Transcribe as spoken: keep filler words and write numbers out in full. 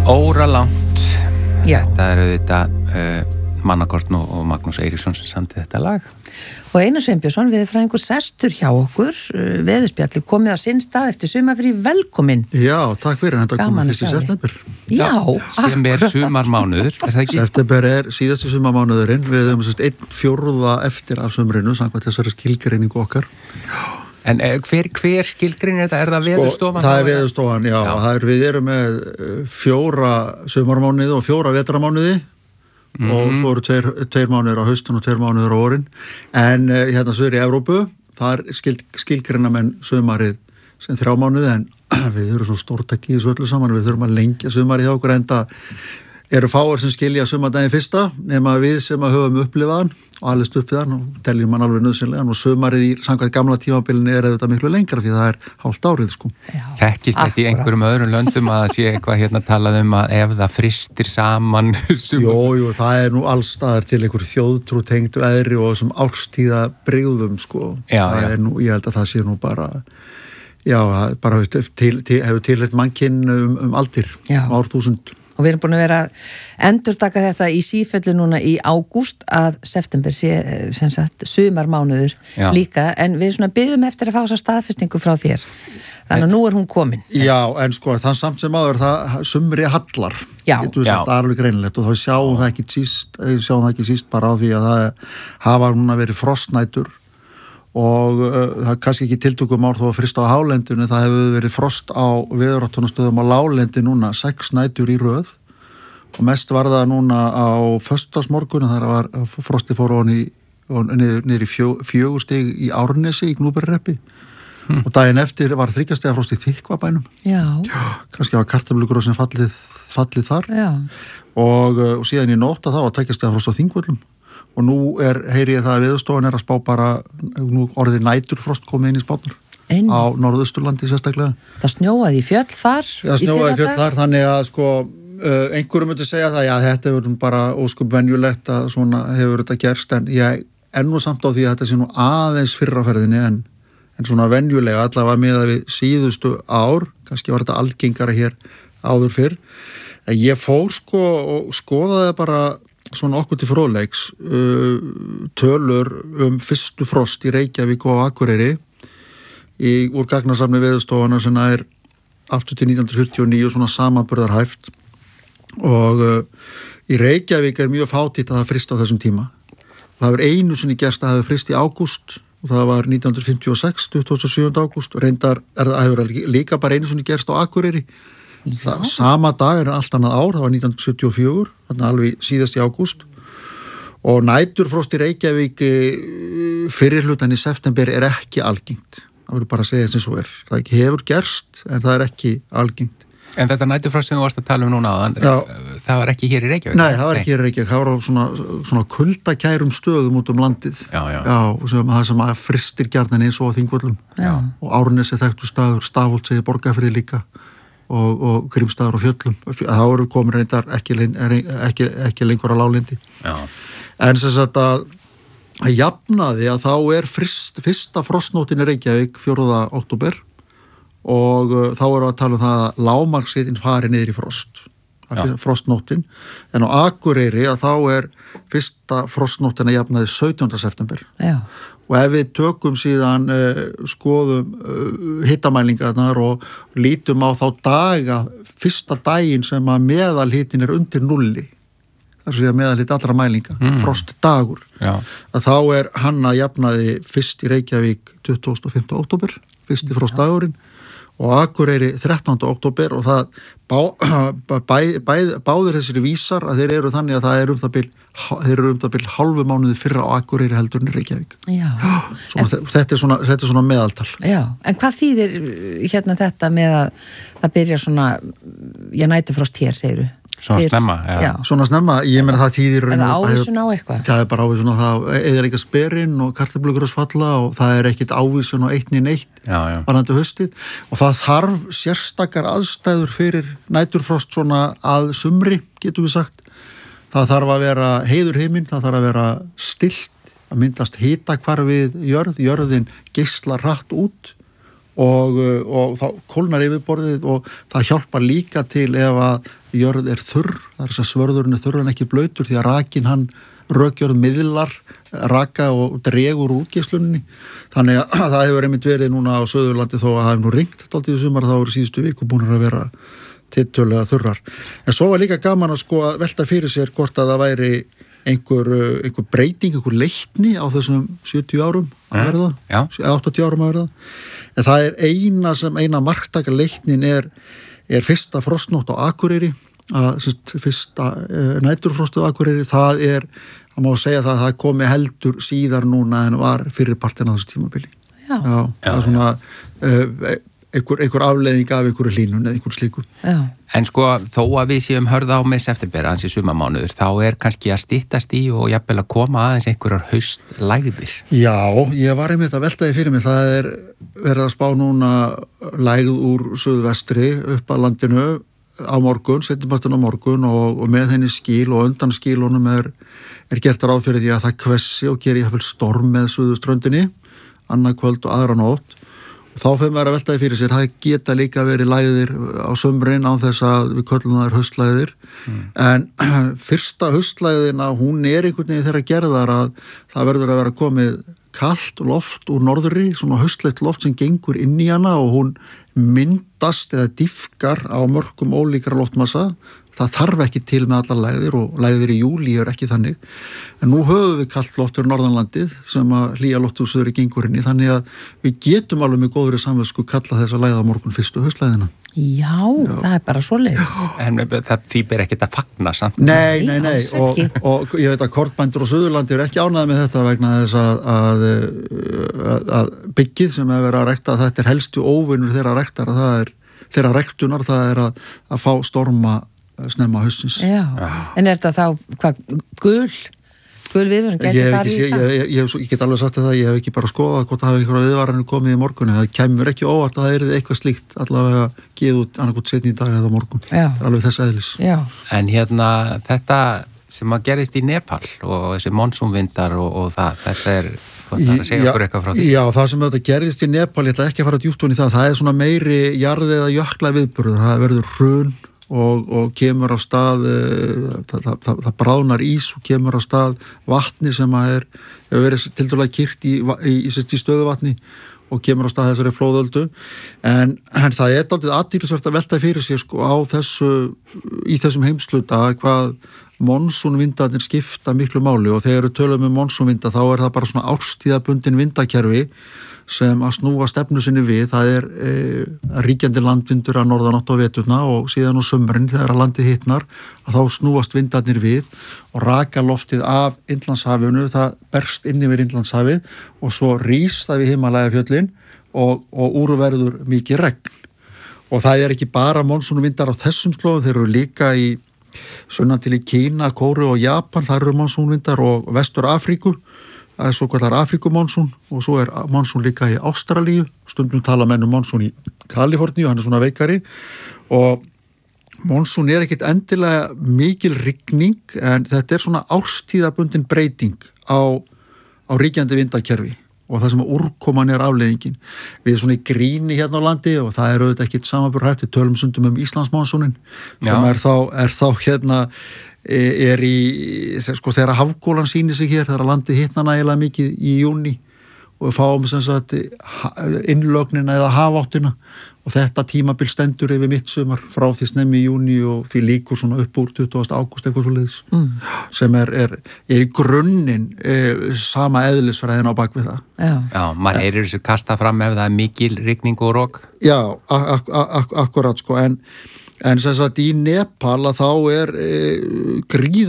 Óralangt. Já. Þetta er auðvitað uh, Mannakorn og Magnús Eiríksson sem samdi þetta lag. Og Einar Sveinbjörnsson, veðurfræðingur sestur hjá okkur, veðurspjalli komið á sinn stað eftir sumarfrí, velkomin. Já, takk fyrir, þetta komið fyrsti september. Já, sem er sumarmánuður, er það ekki? September er síðasti sumarmánuðurinn, við höfum sérst einn fjórða eftir af sumrinu, samkvæmt þessari skilgreiningu okkar. En hver, hver skilgreinir þetta? Er það veðurstofan? Sko, það er veðurstofan, já. já. Það er, við erum með fjóra sumarmánuði og fjóra vetramánuði. Mm. og svo eru tveir, tveir mánuður á haustun og tveir mánuður á vorin en uh, hérna sögur í Evrópu það er skil, skilgreina menn sumarið sem þrjá mánuði en við erum svo stórtæki í þessu öllu saman við þurfum að lengja sumarið hjá okkur enda eru fáir sem skilja sumardaginn fyrsta nema við sem að höfum upplifaðan og allist upp við hann og teljum hann alveg nöðsynlegan og sumarið í samkvæmt gamla tímabilinu er auðvitað miklu lengra því það er hálft árið sko. Þekkist ekki í einhverjum öðrum löndum að það sé eitthvað hérna talað um að ef það fristir saman sumar... Jú, jú, það er nú allstaðar til einhver þjóðtrú tengt veðri og þessum árstíða brigðum sko. Já, það já. er nú, ég held að það sé nú bara já, bara til, til, hefur tilhætt mannkinn um, um aldir, um árþúsund. Og við erum búin að vera endurtaka þetta í sífellu núna í ágúst að september sé sem sagt sumarmánuður Já. líka en við svona byggjum eftir að fá þessa staðfestingu frá þér. Þannig að nú er hún komin. Já, en sko þann samt sem áður það sumri hallar. Já. Getur við sagt alveg greinilegt og þá sjáum það ekki síst, sjáum það ekki síst bara á því að það hafa núna verið frostnætur og uh, það er kannski ekki tiltökum ár þó að frista á hálendinu, það hefur verið frost á veðuráttunastöðum á lálendi núna sex nætur í röð og mest var það núna á föstudagsmorgun þar var frostið fór honi niður, niður í fjö, fjögur stig í Árnesi í Gnúpverjarhreppi hm. og daginn eftir var þriggja stiga frost í Þykkvabænum. Já. Já, kannski var kartöflugrót sem fallið, fallið þar og, uh, og síðan í nótt að það var tveggja stiga frost á Þingvöllum. Og nú er, heyri ég það að Veðurstofan er að spá bara, nú orðið næturfrost komið inn í spánar inn. Á Norðausturlandi sérstaklega. Það snjóaði í fjöll þar? Það snjóaði í fjöll þar, þannig að sko, uh, einhverjum myndi segja það, já þetta hefur bara óskup venjulegt að svona hefur þetta gerst, en ég er nú samt á því að þetta sé nú aðeins fyrraferðinni en, en svona venjulega allavega með að við síðustu ár, kannski var þetta algengara hér áður fyrr, en ég fór sko og skoðaði bara svona okkur til fróðleiks uh, tölur um fyrstu frost í Reykjavík og Akureyri í úr gagnasafni Veðurstofana sem er aftur til nítján hundruð fjörutíu og níu svona samanburðarhæft og uh, í Reykjavík er mjög fátítt að það frist á þessum tíma. Það hefur einu sinni gerst að það hefur frist í ágúst og það var nítján hundruð fimmtíu og sex, tuttugasta og sjöunda ágúst og reyndar er það hefur líka bara einu sinni gerst á Akureyri. Það, sama dag er allt annað ár, það var nítján hundruð sjötíu og fjögur, þannig alveg síðast í ágúst og næturfrost í Reykjavík fyrir hlutan í september er ekki algengt, það verður bara að segja sem svo er, það ekki hefur gerst en það er ekki algengt. En þetta næturfrost sem þú varst að tala um núna áðan, það var ekki hér í Reykjavík? Nei, það var ekki hér í Reykjavík, það var á svona, svona kuldakærum stöðum út um landið, já, já. Já, sem, það sem að fristir gjarnan eins og á Þingvöllum og Árnesi þekktu staður, Stafholt segir Borgarfirði líka. Og, og Grímsstaðar og Fjöllum þá eru komin reyndar ekki, ekki, ekki lengur á lálendi Já. En sem sagt að að jafnaði að þá er frist, fyrsta frostnótin í Reykjavík fjórða október og uh, þá erum við að tala um það að lágmarkshitin fari niður í frost frostnótin, en á Akureyri að þá er fyrsta frostnótin að jafnaði sautjánda september Já. Og ef við tökum síðan uh, skoðum uh, hittamælingarnar og lítum á þá daga, fyrsta daginn sem að meðalhitin er undir nulli, þar sé að meðalhit allra mælinga, mm. frostdagur, Já. Að þá er hann að jafnaði fyrst í Reykjavík tuttugasta og fimmta október, fyrst í frostdagurinn, og Akureyri þrettánda október og það bá, bæ, bæ, báður þessari vísar að þeir eru þannig að það er um það bil, þeir eru um það bil hálfu mánuði fyrra á Akureyri heldur en í Reykjavík. Já. Svona, en, þetta, er svona, þetta er svona meðaltal. Já, en hvað þýðir hérna þetta með að það byrja svona, ég næturfrost hér, segiru? Svona Fyr, snemma, já. já. Svona snemma, ég meina það þýðir... Er það ávísun á eitthvað? Það er bara ávísun á það, eða ekki sperinn og kartöflugrósfalla og það er ekkit ávísun á eitt né neitt varðandi haustið og það þarf sérstakar aðstæður fyrir næturfrost svona að sumri, getum við sagt. Það þarf að vera heiður heiminn, það þarf að vera stillt, að myndast hitakvarfið jörð, jörðin geislar hratt út og, og þá kólnar yfirborðið og það hjálpar líka til ef að jörð er þurr, það er þess að svörðurinn er þurr en ekki blautur því að rakin hann rökjörð miðlar raka og dregur útgeislunni þannig að það hefur einmitt verið núna á Suðurlandi þó að það hefur nú ringt dálítið í sumar þá eru síðustu viku búin að vera tiltölulega þurrar. En svo var líka gaman að sko að velta fyrir sér hvort að það væri einhver, einhver breyting, einhver leikni á þessum sjötíu árum að verða, eða áttatíu árum að verða. En það er eina sem, eina marktaka leiknin er, er fyrsta frostnótt á Akureyri, að sérst, fyrsta e, næturfrostuð á Akureyri, það er, það má segja það að það komi heldur síðar núna en var fyrirpartin á þessu tímabili. Já. Já, það er svona e, einhver, einhver afleiðing af einhverju hlínun eða einhver slíku. Já. En sko, þó að við séum hörða á með september aðeins í sumamánuður, þá er kannski að styttast í og jafnvel að koma aðeins einhverjar haustlægðir. Já, ég var einmitt að velta því fyrir mig, það er verið að spá núna lægð úr suðvestri upp að landinu á morgun, seinnipartinn á morgun og, og með henni skil og undan skílunum er, er gert ráð fyrir því að það hvessi og geri jafnvel storm með suðuströndinni, annað kvöld og aðra nótt. Þá fyrir maður að veltaði fyrir sér, það geta líka verið lægðir á sömrin á þess að við köllum það er haustlægðir mm. en fyrsta haustlægðina hún er einhvern veginn þeirra gerðar að það verður að vera komið kalt loft úr norðri, svona haustlægt loft sem gengur inn í hana og hún myndast eða dýfkar á mörgum ólíkra loftmassa. Það þarf ekki til með allar lægðir og lægðir í júlí er ekki þannig. En nú höfum við kalt loft fyrir norðanlandið sem að hlýja loftúsöður í gengurinni þannig að við getum alveg með góðri samvisku kalla þessa lægða á morgun fyrstu haustlægðina. Já, Já, það er bara svoleiðis. En það því ber ekkert að fagna samt. Nei, nei, nei. Og, og ég veit að kornbændur á Suðurlandi eru ekki ánægðir með þetta vegna þess að, að, að, að byggið sem hefur verið að rækta, þetta er helstu óvinur þeirra ræktar, það er þeirra ræktunar, það er að, að fá storma snemma haustins. Já, en er þetta þá hvað, gul? Gul viðvörun, getur það í það? Ég, ég, ég, ég get alveg sagt það, ég hef ekki bara skoðað hvort það hafi einhverja viðvaranir komið í morgun, það kemur ekki óvart að það er eitthvað slíkt allavega gefið út annarkot setni í dag eða morgun. Já. Það er alveg þess eðlis. Já. En hérna, þetta sem að gerist í Nepal og þessi monsúnvindar og, og það, þetta er, það að segja okkur eitthvað frá því. Já, það sem þetta gerist í Nepal, ég ætla ekki að fara djúpt ofan í það, það er svona meiri jarð eða jökla viðburður, það verður hrun Og, og kemur á stað það, það, það, það bráðnar ís og kemur á stað vatni sem að er hefur verið tildurlega kyrkt í, í, í, í stöðuvatni og kemur á stað þessari flóðöldu en, en það er dálítið athyglisvert að velta fyrir sér sko á þessu í þessum heimsluta hvað monsúnvindarnir skipta miklu máli og þegar við tölum um monsúnvinda þá er það bara svona árstíðabundin vindakerfi sem að snúa stefnu sinni við, það er e, ríkjandi landvindur að norðanátt á veturna og síðan á sumrin þegar að landið hittnar að þá snúast vindarnir við og raka loftið af Indlandshafinu, það berst inn yfir Indlandshafið og svo rís það við Himalajafjöllin og, og úrverður mikið regn og það er ekki bara monsúnvindar á þessum slóðum, þeir eru líka í sunnan til í Kína, Kóru og Japan, það eru monsúnvindar og Vestur Afríku það er svo kallar Afríkumonsún og svo er monsún líka í Ástralíu, stundum tala menn um monsún í Kaliforníu, hann er svona veikari og monsún er ekkit endilega mikil rigning en þetta er svona árstíðabundin breyting á, á ríkjandi vindakerfi og það sem að úrkoman er afleiðingin. Við svona í gríni hérna á landi og það er auðvitað ekkit samanburðhæft, við tölum stundum um Íslandsmonsúnin sem er þá, er þá hérna er í, sko þegar hafgólan sýnir sig hér, þegar landið hittna nægilega mikið í júni og við fáum sem sagt innlögnina eða hafáttina og þetta tímabil stendur yfir mitt sumar frá því snemmi í júni og því líkur svona upp úr tuttugasta ágúst eitthvað svoleiðis mm. sem er, er, er í grunninn e, sama eðlisfræðin á bakvið það. Já, Já maður heyrir þessu kasta fram ef það er mikil rigning og rok. Já, ak ak ak akkurat sko en En sem sagt í Nepal að þá er e, gríð